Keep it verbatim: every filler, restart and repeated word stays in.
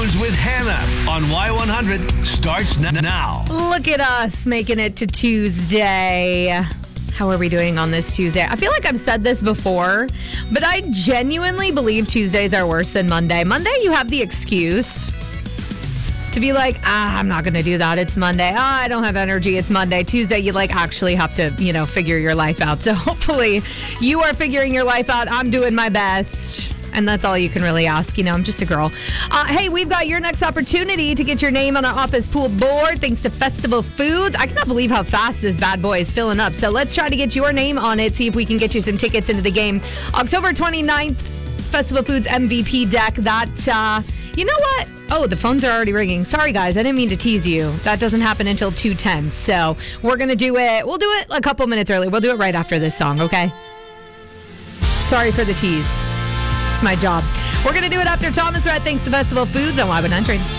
Foods with Hannah on Y one hundred starts n- now. Look at us making it to Tuesday. How are we doing on this Tuesday? I feel like I've said this before, but I genuinely believe Tuesdays are worse than Monday. Monday, you have the excuse to be like, ah, I'm not going to do that. It's Monday. Ah, I don't have energy. It's Monday. Tuesday, you like actually have to, you know, figure your life out. So hopefully you are figuring your life out. I'm doing my best. And that's all you can really ask. You know, I'm just a girl. Uh, hey, we've got your next opportunity to get your name on our office pool board thanks to Festival Foods. I cannot believe how fast this bad boy is filling up. So let's try to get your name on it, see if we can get you some tickets into the game. October twenty-ninth, Festival Foods M V P deck. That, uh, you know what? Oh, the phones are already ringing. Sorry, guys. I didn't mean to tease you. That doesn't happen until two ten. So we're going to do it. We'll do it a couple minutes early. We'll do it right after this song, okay? Sorry for the tease. It's my job. We're going to do it after Thomas Rhett. Thanks to Festival Foods on Y one hundred.